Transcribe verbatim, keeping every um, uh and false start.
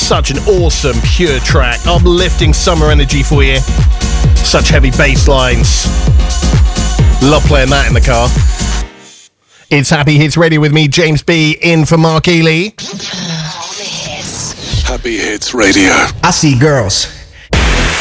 such an awesome, pure track. Uplifting summer energy for you. Such heavy bass lines. Love playing that in the car. It's Happy Hits Radio with me, James B, in for Mark Ely. Happy Hits Radio. I see girls